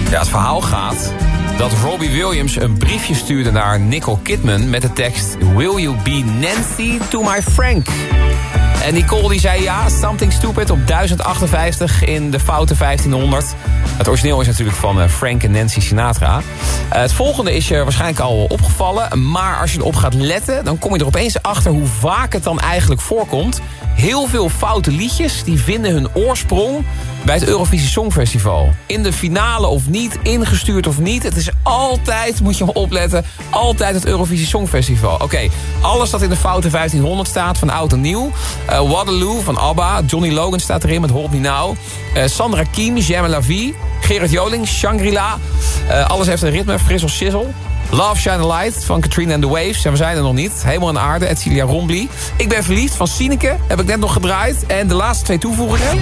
Ja, het verhaal gaat dat Robbie Williams een briefje stuurde naar Nicole Kidman met de tekst Will you be Nancy to my Frank? En Nicole die zei ja, Something Stupid op 1058 in de foute 1500. Het origineel is natuurlijk van Frank en Nancy Sinatra. Het volgende is je waarschijnlijk al opgevallen. Maar als je erop gaat letten, dan kom je er opeens achter hoe vaak het dan eigenlijk voorkomt. Heel veel foute liedjes die vinden hun oorsprong bij het Eurovisie Songfestival. In de finale of niet, ingestuurd of niet. Het is altijd, moet je maar opletten, altijd het Eurovisie Songfestival. Oké, alles dat in de foute 1500 staat, van oud en nieuw. Waterloo van ABBA, Johnny Logan staat erin met Hold Me Now. Sandra Kiem, J'aime la vie. Gerard Joling, Shangri-La. Alles heeft een ritme, Frizzle Sizzle. Love Shine a Light van Katrina and the Waves. En we zijn er nog niet. Hemel en aarde, Edcilia Rombly. Ik ben verliefd van Sineke. Heb ik net nog gedraaid. En de laatste twee toevoegingen.